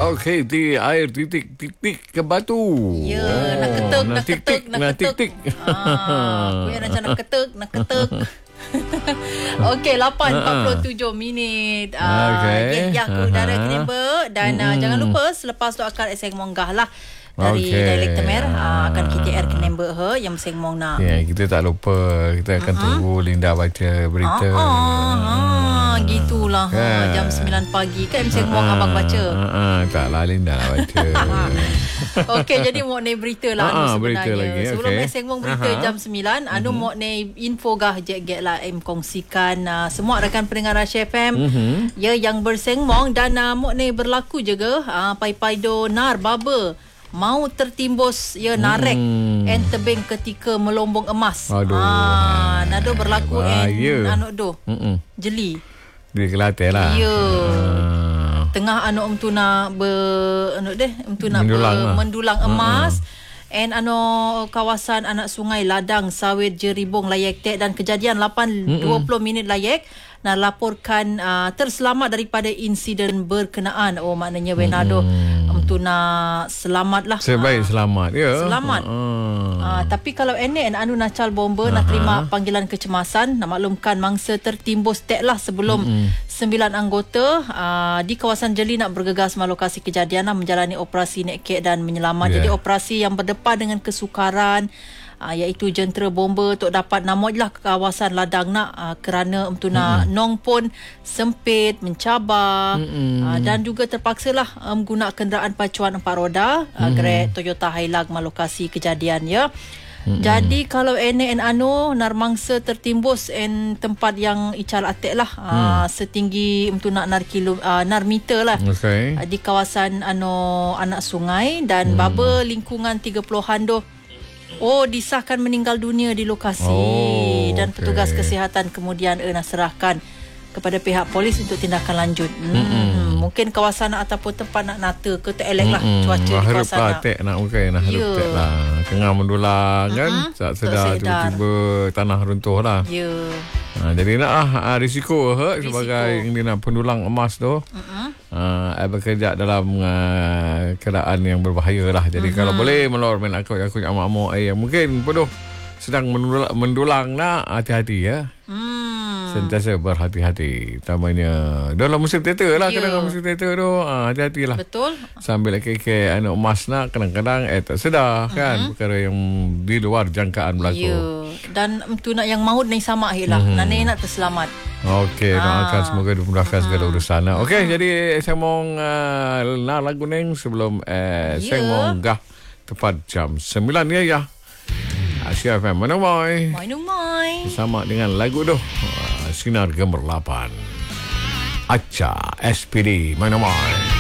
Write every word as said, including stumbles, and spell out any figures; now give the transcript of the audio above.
Okey, di air titik titik ke batu. Ya, oh, nak ketuk, nak ketuk, nak ketuk. Ah, kuya macam nak ketuk, nak ketuk. Okey, lapan empat puluh tujuh minit. Ah, okay. Ya, ke udara Kenembek dan uh, jangan lupa selepas tu akan seng monggah lah. Dari okay. Dialek Temer uh, akan K T R Kenembek he yang seng mong nak. Ya, kita tak lupa. Kita akan uh-huh. tunggu Linda baca berita. Ah, ah, ah, gitulah. Kan? Ha, jam sembilan pagi kan seng mong abang baca. Ah, ah, taklah Linda baca. Okey, jadi mau naik berita lah ah, anu berita sebenarnya. lagi. Sebelum okay. seng mong berita uh-huh. jam sembilan, anu uh-huh. mau naik info gah je lah em kongsikan uh, semua rakan pendengar Rush F M uh-huh. ya yang berseng mong dan uh, mau naik berlaku juga uh, pai-pai do nar baba mau tertimbus ya narek hmm. en tebing ketika melombong emas. Aduh. Ah, nado berlaku en anu do. Mm-mm. Jeli. Di Kelantan lah. Ya. Ah. Tengah anu umtu nak be anu deh, umtu nak mendulang, be, lah. mendulang emas. Uh-uh. En anu kawasan anak sungai Ladang Sawit Jeribong layak tek dan kejadian lapan dua puluh minit layak nak laporkan uh, terselamat daripada insiden berkenaan. Oh maknanya Wenado hmm. untuk nak selamat lah. Sebaik uh, selamat ya. Selamat. Uh. Uh, tapi kalau ene anu nacal bomba uh-huh. nak terima panggilan kecemasan, nak maklumkan mangsa tertimbus tek lah sebelum uh-huh. sembilan anggota uh, di kawasan Jeli nak bergegas ke lokasi kejadian lah, menjalani operasi nekek dan menyelamat. Yeah. Jadi operasi yang berdepan dengan kesukaran uh, iaitu jentera bomba untuk dapat namoj lah ke kawasan Ladang nak uh, kerana untuk nak mm-hmm. nong pun sempit, mencabar mm-hmm. uh, dan juga terpaksa lah uh, menggunakan kenderaan pacuan empat roda uh, mm-hmm. Grab Toyota Hilux ke lokasi kejadian ya. Mm-hmm. Jadi kalau ene en anu narmangsa tertimbus en tempat yang ical atek lah mm. uh, setinggi untuk nak nar kilo uh, nar meter lah okay. uh, di kawasan anu anak sungai dan mm. baba lingkungan tiga puluhan doh. Oh, disahkan meninggal dunia di lokasi oh, dan okay. petugas kesihatan kemudian eh, nak serahkan kepada pihak polis untuk tindakan lanjut. Hmm, mungkin kawasan ataupun tempat nak nata ke tak elok lah cuaca di kawasan nak. Harap nak mungkin nak harap tak lah. Tengah mendulang kan. Tak sedar tiba-tiba tanah runtuh lah. Ya. Yeah. Ha, jadi nak ah, risiko, he, risiko sebagai ini nak pendulang emas tu. Uh-huh. Uh, bekerja dalam uh, keadaan yang berbahaya lah. Jadi uh-huh. kalau boleh melor main akut-akut amak-amak eh, yang mungkin penuh sedang mendulang, mendulang nak hati-hati ya. Hmm. Sentiasa berhati-hati. Utamanya dalam musim teater lah. Yeah. Kadang-kadang musim teater tu ah, hati-hatilah. Betul. Sambil kek-kek anak emas nak kadang-kadang eh tak sedar uh-huh. kan perkara yang di luar jangkaan berlaku. Yeah. Dan tu nak yang maut ni sama lah. Uh-huh. Nane nak terselamat. Okey, doakan ah. semoga dimudahkan segala urusan. Okey, uh-huh. jadi saya mau uh, nak lagu neng sebelum eh, yeah. saya mau gah tepat jam sembilan ya ya. Asia F M mana mai? Mana mai? Bersama dengan lagu tu uh, Sinar Gemerlapan. Acha S P D mana mai?